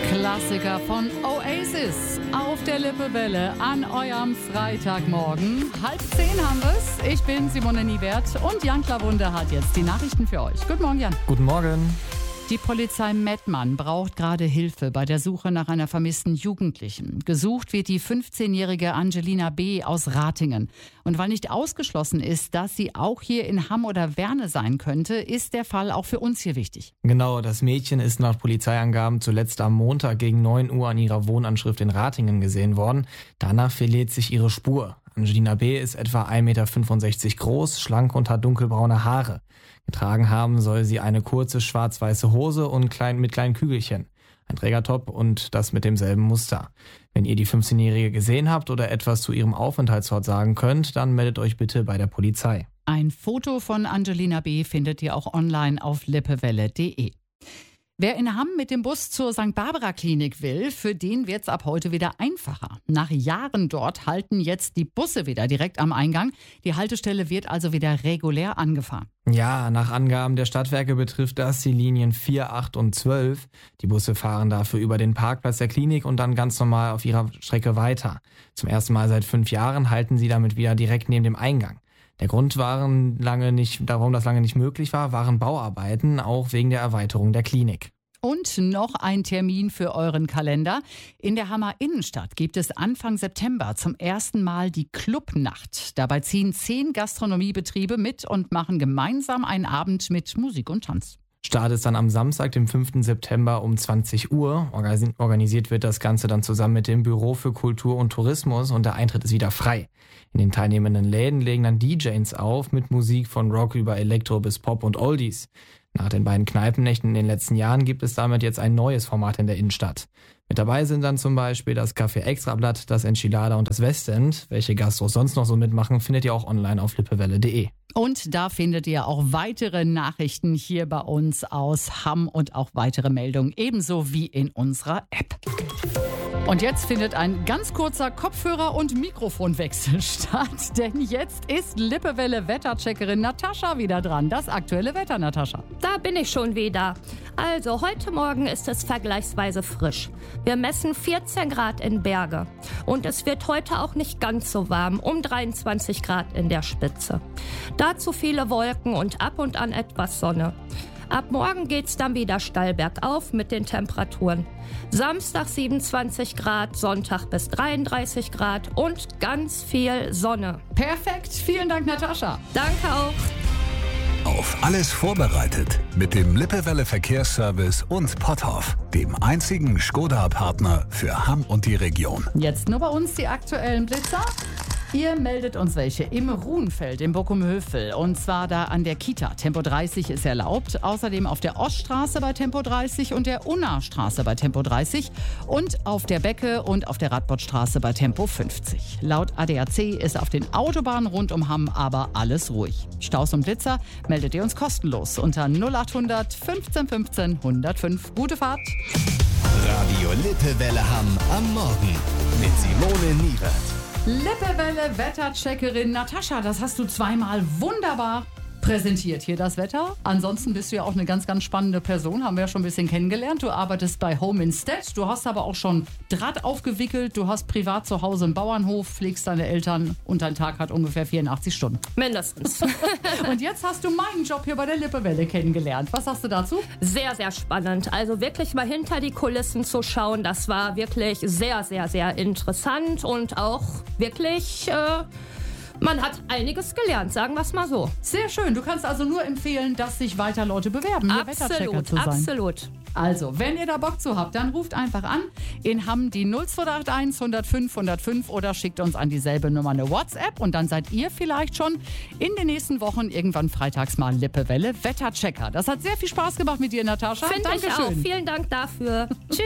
Klassiker von Oasis auf der Lippewelle an eurem Freitagmorgen. 9:30 haben wir's. Ich bin Simone Niewert und Jan Klawunde hat jetzt die Nachrichten für euch. Guten Morgen, Jan. Guten Morgen. Die Polizei Mettmann braucht gerade Hilfe bei der Suche nach einer vermissten Jugendlichen. Gesucht wird die 15-jährige Angelina B. aus Ratingen. Und weil nicht ausgeschlossen ist, dass sie auch hier in Hamm oder Werne sein könnte, ist der Fall auch für uns hier wichtig. Genau, das Mädchen ist nach Polizeiangaben zuletzt am Montag gegen 9 Uhr an ihrer Wohnanschrift in Ratingen gesehen worden. Danach verliert sich ihre Spur. Angelina B. ist etwa 1,65 Meter groß, schlank und hat dunkelbraune Haare. Getragen haben soll sie eine kurze schwarz-weiße Hose und mit kleinen Kügelchen. Ein Trägertop und das mit demselben Muster. Wenn ihr die 15-Jährige gesehen habt oder etwas zu ihrem Aufenthaltsort sagen könnt, dann meldet euch bitte bei der Polizei. Ein Foto von Angelina B. findet ihr auch online auf lippewelle.de. Wer in Hamm mit dem Bus zur St. Barbara Klinik will, für den wird's ab heute wieder einfacher. Nach Jahren dort halten jetzt die Busse wieder direkt am Eingang. Die Haltestelle wird also wieder regulär angefahren. Ja, nach Angaben der Stadtwerke betrifft das die Linien 4, 8 und 12. Die Busse fahren dafür über den Parkplatz der Klinik und dann ganz normal auf ihrer Strecke weiter. Zum ersten Mal seit 5 Jahren halten sie damit wieder direkt neben dem Eingang. Der Grund warum das lange nicht möglich war, waren Bauarbeiten, auch wegen der Erweiterung der Klinik. Und noch ein Termin für euren Kalender. In der Hammer Innenstadt gibt es Anfang September zum ersten Mal die Clubnacht. Dabei ziehen 10 Gastronomiebetriebe mit und machen gemeinsam einen Abend mit Musik und Tanz. Start ist dann am Samstag, dem 5. September um 20 Uhr. Organisiert wird das Ganze dann zusammen mit dem Büro für Kultur und Tourismus und der Eintritt ist wieder frei. In den teilnehmenden Läden legen dann DJs auf mit Musik von Rock über Elektro bis Pop und Oldies. Nach den beiden Kneipennächten in den letzten Jahren gibt es damit jetzt ein neues Format in der Innenstadt. Mit dabei sind dann zum Beispiel das Café Extrablatt, das Enchilada und das Westend. Welche Gastros sonst noch so mitmachen, findet ihr auch online auf lippewelle.de. Und da findet ihr auch weitere Nachrichten hier bei uns aus Hamm und auch weitere Meldungen, ebenso wie in unserer App. Und jetzt findet ein ganz kurzer Kopfhörer- und Mikrofonwechsel statt, denn jetzt ist Lippewelle-Wettercheckerin Natascha wieder dran. Das aktuelle Wetter, Natascha. Da bin ich schon wieder. Also, heute Morgen ist es vergleichsweise frisch. Wir messen 14 Grad in Berge. Und es wird heute auch nicht ganz so warm, um 23 Grad in der Spitze. Dazu viele Wolken und ab und an etwas Sonne. Ab morgen geht's dann wieder steil bergauf mit den Temperaturen. Samstag 27 Grad, Sonntag bis 33 Grad und ganz viel Sonne. Perfekt, vielen Dank, Natascha. Danke auch. Auf alles vorbereitet mit dem Lippewelle Verkehrsservice und Potthoff, dem einzigen Skoda-Partner für Hamm und die Region. Jetzt nur bei uns die aktuellen Blitzer. Ihr meldet uns welche im Ruhnfeld im Bockum-Hövel und zwar da an der Kita. Tempo 30 ist erlaubt. Außerdem auf der Oststraße bei Tempo 30 und der Unna-Straße bei Tempo 30 und auf der Becke und auf der Radbottstraße bei Tempo 50. Laut ADAC ist auf den Autobahnen rund um Hamm aber alles ruhig. Staus und Blitzer meldet ihr uns kostenlos unter 0800 15 15 105. Gute Fahrt! Radio Lippewelle Hamm am Morgen mit Simone Niewert. Lippewelle Wettercheckerin Natascha, das hast du zweimal wunderbar präsentiert hier, das Wetter. Ansonsten bist du ja auch eine ganz, ganz spannende Person, haben wir ja schon ein bisschen kennengelernt. Du arbeitest bei Home Instead, du hast aber auch schon Draht aufgewickelt, du hast privat zu Hause einen Bauernhof, pflegst deine Eltern und dein Tag hat ungefähr 84 Stunden. Mindestens. Und jetzt hast du meinen Job hier bei der Lippewelle kennengelernt. Was sagst du dazu? Sehr, sehr spannend. Also wirklich mal hinter die Kulissen zu schauen, das war wirklich sehr, sehr, sehr interessant und auch wirklich... Man hat einiges gelernt, sagen wir es mal so. Sehr schön. Du kannst also nur empfehlen, dass sich weiter Leute bewerben, hier Wetterchecker zu sein. Absolut. Also, wenn ihr da Bock zu habt, dann ruft einfach an. In Hamm die 0281 105 105 oder schickt uns an dieselbe Nummer eine WhatsApp und dann seid ihr vielleicht schon in den nächsten Wochen irgendwann freitags mal Lippewelle Wetterchecker. Das hat sehr viel Spaß gemacht mit dir, Natascha. Finde ich auch. Vielen Dank dafür. Tschüss.